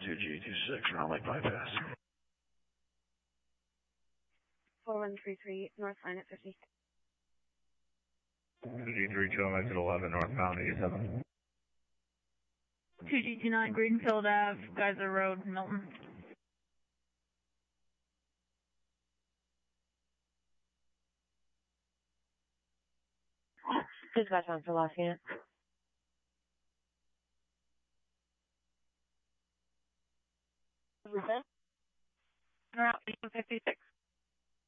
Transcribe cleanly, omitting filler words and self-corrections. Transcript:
2G26 around Lake Bypass. 4133 North Line at 50. 2G32 exit 11 northbound 87. 2G29 Greenfield Ave, Geyser Road, Milton. Dispatch on for last unit. Route 56.